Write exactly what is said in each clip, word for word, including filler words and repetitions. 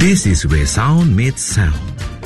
This is where sound meets sound.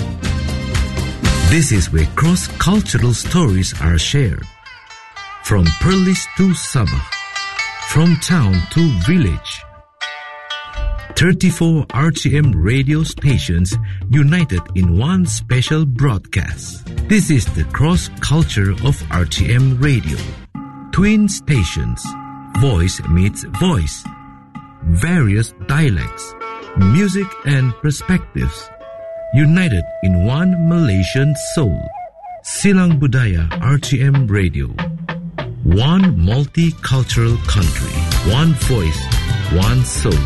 This is where cross-cultural stories are shared. From Perlis to Sabah, from town to village. thirty-four R T M radio stations united in one special broadcast. This is the cross-culture of R T M radio. Twin stations, voice meets voice. Various dialects, music and perspectives. United in one Malaysian soul. Silang Budaya R T M Radio. One multicultural country. One voice, one soul.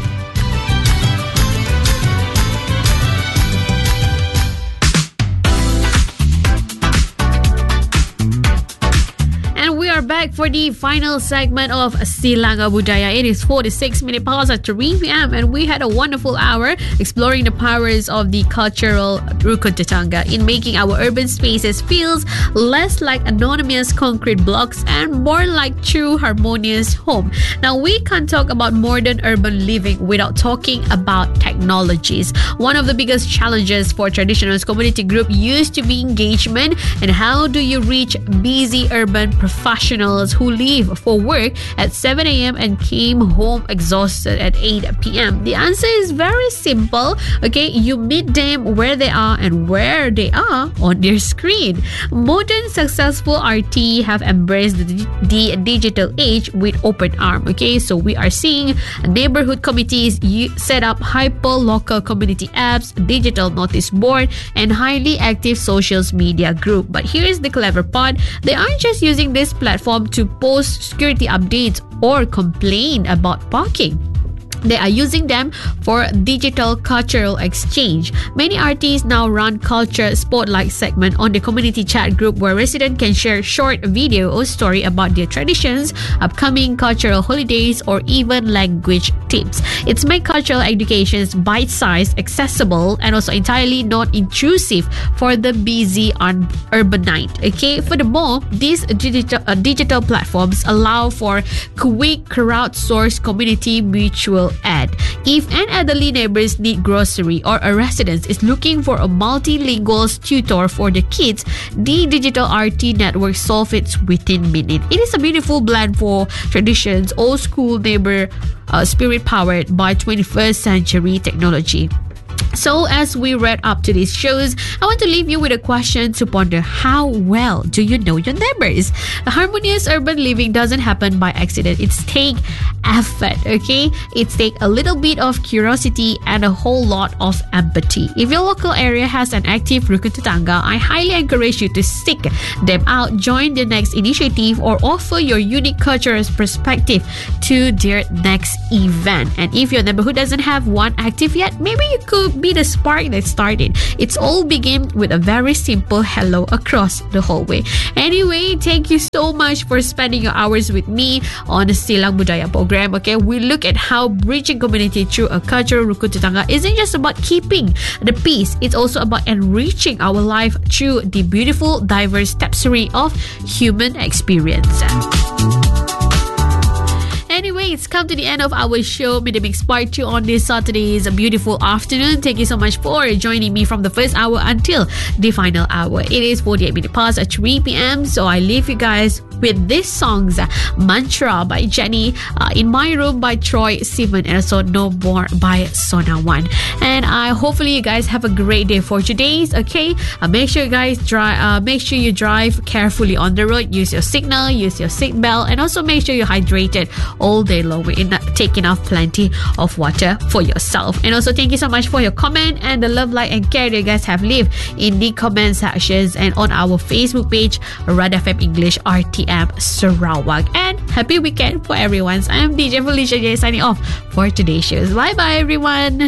Back for the final segment of Silang Budaya. It is forty-six minutes past at three p.m. and we had a wonderful hour exploring the powers of the cultural Rukun Tetangga in making our urban spaces feels less like anonymous concrete blocks and more like true harmonious home. Now, we can't talk about modern urban living without talking about technologies. One of the biggest challenges for traditional community group used to be engagement, and how do you reach busy urban professionals who leave for work at seven a.m. and came home exhausted at eight p.m. The answer is very simple. Okay, you meet them where they are and where they are on their screen. Modern successful R T have embraced the, the digital age with open arm. Okay, so we are seeing neighborhood committees set up hyper local community apps, digital notice board, and highly active social media group. But here's the clever part: they aren't just using this platform to post security updates or complain about parking. They are using them for digital cultural exchange. Many artists now run culture spotlight segment on the community chat group where residents can share short video or story about their traditions, upcoming cultural holidays, or even language tips. It's made cultural educations bite-sized, accessible, and also entirely not intrusive for the busy on urbanite. Okay, furthermore, these digital uh, digital platforms allow for quick crowdsourced community mutual aid. If an elderly neighbors need grocery or a resident is looking for a multilingual tutor for the kids, the digital R T network solves it within minutes. It is a beautiful blend for traditions, old school neighbor uh, spirit powered by twenty-first century technology. So as we wrap up today's shows, I want to leave you with a question to ponder: how well do you know your neighbors? A harmonious urban living doesn't happen by accident. It's take effort, okay? It's take a little bit of curiosity and a whole lot of empathy. If your local area has an active Rukun Tetangga, I highly encourage you to seek them out, join the next initiative, or offer your unique cultural perspective to their next event. And if your neighborhood doesn't have one active yet, maybe you could be the spark that started. It's all begin with a very simple hello across the hallway. Anyway, thank you so much for spending your hours with me on the Silang Budaya program. Okay, we look at how bridging community through a cultural Rukun Tetangga isn't just about keeping the peace, it's also about enriching our life through the beautiful, diverse tapestry of human experience. Anyway, it's come to the end of our show, Midday Mix Part two on this Saturday's beautiful afternoon. Thank you so much for joining me from the first hour until the final hour. It is forty-eight minutes past at three p.m. So I leave you guys with this song's Mantra by Jenny, uh, In My Room by Troy Sivan, and also No More by Sona One. And I uh, hopefully you guys have a great day for today's. Okay, uh, make sure you guys drive. Uh, make sure you drive carefully on the road. Use your signal, use your seatbelt, and also make sure you're hydrated all day long. In take enough plenty of water for yourself. And also thank you so much for your comment and the love, like, and care that you guys have left in the comment sections and on our Facebook page, Rad F M English R T M Sarawak. And happy weekend for everyone. I am D J Felicia J signing off for today's shows. Bye bye everyone.